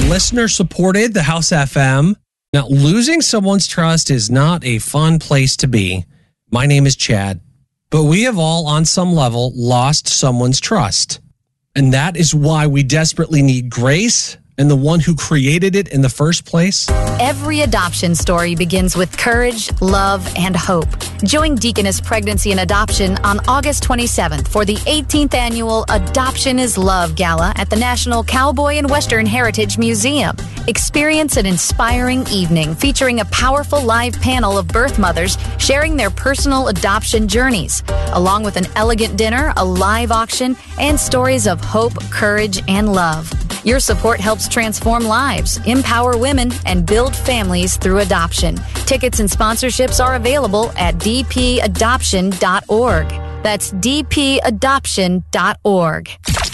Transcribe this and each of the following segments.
listener supported the House FM. Now, losing someone's trust is not a fun place to be. My name is Chad, but we have all on some level lost someone's trust. And that is why we desperately need grace and the one who created it in the first place. Every adoption story begins with courage, love, and hope. Join Deaconess Pregnancy and Adoption on August 27th for the 18th annual Adoption is Love Gala at the National Cowboy and Western Heritage Museum. Experience an inspiring evening featuring a powerful live panel of birth mothers sharing their personal adoption journeys, along with an elegant dinner, a live auction, and stories of hope, courage, and love. Your support helps transform lives, empower women, and build families through adoption. Tickets and sponsorships are available at dpadoption.org. That's dpadoption.org.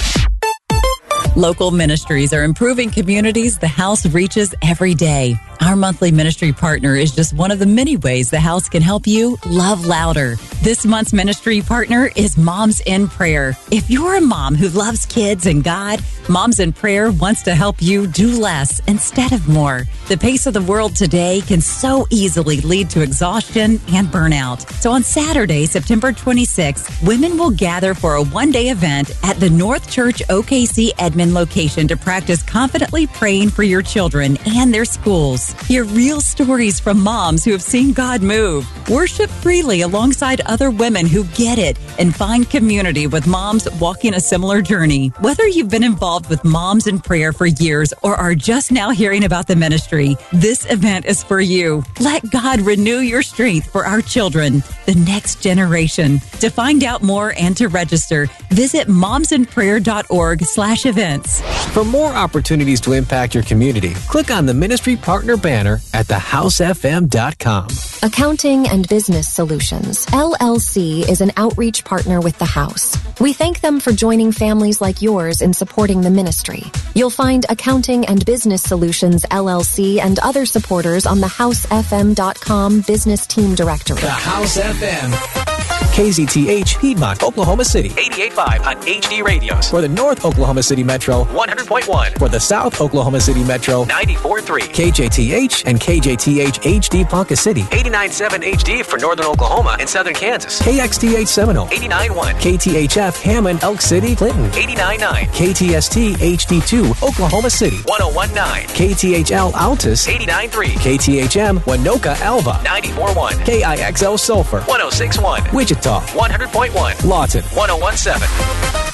Local ministries are improving communities the House reaches every day. Our monthly ministry partner is just one of the many ways the House can help you love louder. This month's ministry partner is Moms in Prayer. If you're a mom who loves kids and God, Moms in Prayer wants to help you do less instead of more. The pace of the world today can so easily lead to exhaustion and burnout. So on Saturday, September 26th, women will gather for a one-day event at the North Church OKC Edmond location to practice confidently praying for your children and their schools. Hear real stories from moms who have seen God move. Worship freely alongside other women who get it and find community with moms walking a similar journey. Whether you've been involved with Moms in Prayer for years or are just now hearing about the ministry, this event is for you. Let God renew your strength for our children, the next generation. To find out more and to register, visit momsinprayer.org/events. For more opportunities to impact your community, click on the Ministry Partner banner at thehousefm.com. Accounting and Business Solutions, LLC, is an outreach partner with the House. We thank them for joining families like yours in supporting the ministry. You'll find Accounting and Business Solutions, LLC, and other supporters on the housefm.com business team directory. The House FM. KZTH, Piedmont, Oklahoma City, 88.5 on HD radios. For the North Oklahoma City Metro, 100.1. For the South Oklahoma City Metro, 94.3. KJTH and KJTH HD Ponca City, 89.7 HD for Northern Oklahoma and Southern Kansas. KXTH Seminole, 89.1. KTHF Hammond, Elk City, Clinton, 89.9. KTST HD2, Oklahoma City, 101.9. KTHL Altus, 89.3. KTHM Wanoka Alva, 94.1. KIXL Sulphur, 106.1. Wichita, 100.1. Lawton, 101.7.